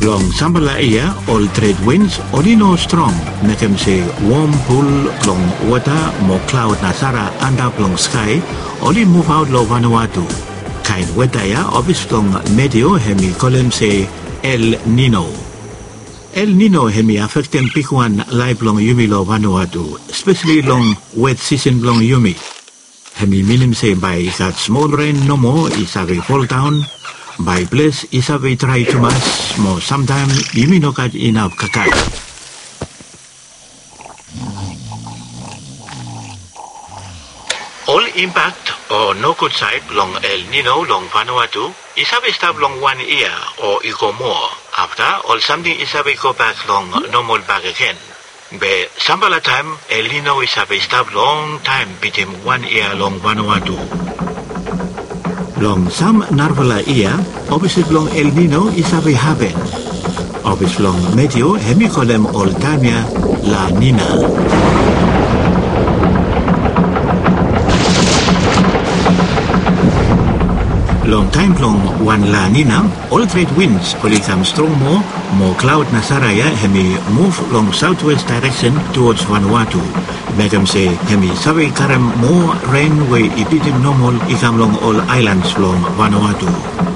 Long Sambalaia, all trade winds, Odino strong, make him say warm pool, long water, more cloud Nasara, and up long sky, Odi move out lo Vanuatu. Kind weather ya, obvious long medio, hemi column say El Nino. El Nino hemi affect him pikuan live long yumi lo Vanuatu, especially long wet season long yumi. Hemi minim say by got small rain no more, is a fall down. By place isabi try too much, mo sometimes yumi no got enough kakai. All impact or no good side long El Nino long Vanuatu isabi stop long 1 year or ego more. After all something isabi go back long normal back again. Be sambala time El Nino isabi stop long time between 1 year long Vanuatu. Long some narvala year, opposite long El Nino isabi happen. Opposite long medio hemicolem all tamia La Nina. Long time long one La Nina, all trade winds will come strong more cloud Nasaraya hemi move long southwest direction towards Vanuatu. Make them say hemi sabi karam more rain way ipitim normal ikam long all islands long Vanuatu.